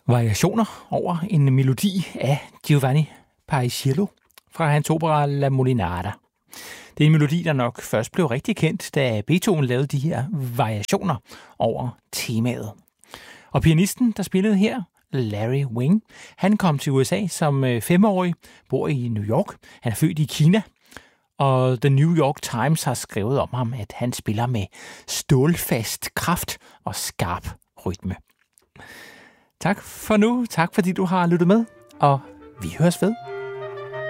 Variationer over en melodi af Giovanni Paisiello fra hans opera La Molinada. Det er en melodi, der nok først blev rigtig kendt, da Beethoven lavede de her variationer over temaet. Og pianisten, der spillede her, Larry Wing, han kom til USA som 5-årig, bor i New York. Han er født i Kina, og The New York Times har skrevet om ham, at han spiller med stålfast kraft og skarp rytme. Tak for nu. Tak fordi du har lyttet med, og vi høres ved.